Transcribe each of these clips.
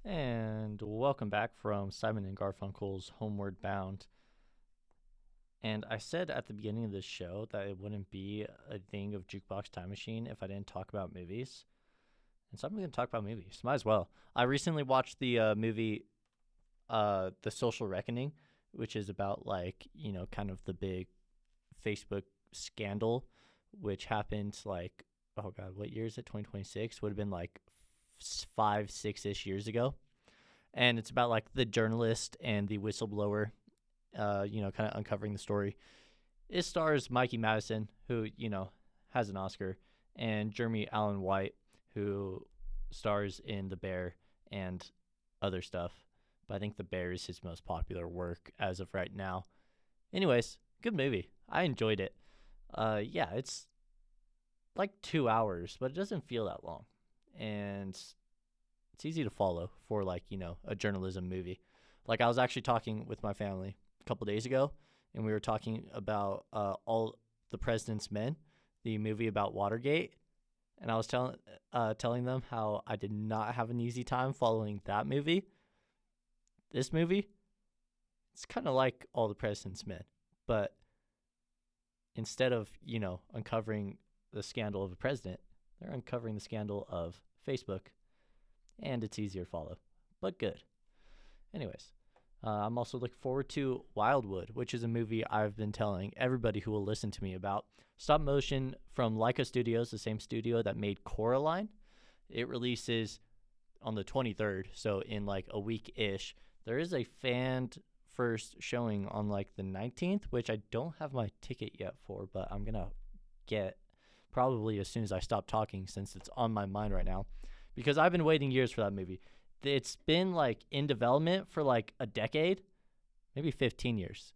And welcome back from Simon and Garfunkel's Homeward Bound. And I said at the beginning of this show that it wouldn't be a thing of Jukebox Time Machine if I didn't talk about movies. And so I'm going to talk about movies. Might as well. I recently watched the movie The Social Reckoning, which is about, kind of the big Facebook scandal, which happened oh God, what year is it? 2026? Would have been like 5, 6 ish years ago. And it's about like the journalist and the whistleblower, kind of uncovering the story. It stars Mikey Madison, who has an Oscar, and Jeremy Allen White, who stars in The Bear and other stuff. But I think The Bear is his most popular work as of right now. Anyways, good movie. I enjoyed it. Yeah, it's like 2 hours, but it doesn't feel that long, and it's easy to follow for a journalism movie. Like I was actually talking with my family a couple days ago, and we were talking about All the President's Men, the movie about Watergate, and I was telling them how I did not have an easy time following that movie. This movie, it's kind of like All the President's Men, but instead of uncovering the scandal of a president, they're uncovering the scandal of Facebook, and it's easier to follow, but good. Anyways, I'm also looking forward to Wildwood, which is a movie I've been telling everybody who will listen to me about. Stop motion from Leica Studios, the same studio that made Coraline. It releases on the 23rd, so in like a week ish. There is a fan first showing on like the 19th, which I don't have my ticket yet for, but I'm going to get probably as soon as I stop talking since it's on my mind right now, because I've been waiting years for that movie. It's been like in development for like a decade, maybe 15 years.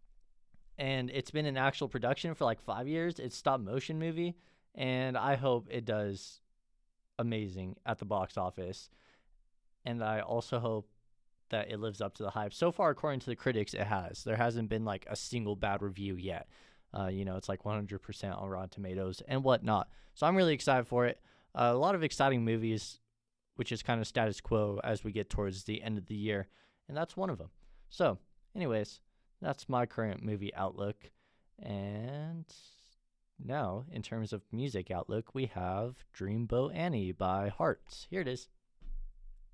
And it's been in actual production for like 5 years. It's stop motion movie, and I hope it does amazing at the box office. And I also hope that it lives up to the hype. So far, according to the critics, it has. There hasn't been like a single bad review yet. It's like 100% on Rotten Tomatoes and whatnot. So I'm really excited for it. A lot of exciting movies, which is kind of status quo as we get towards the end of the year, and that's one of them. So, anyways, that's my current movie outlook. And now, in terms of music outlook, we have Dreamboat Annie by Hearts. Here it is.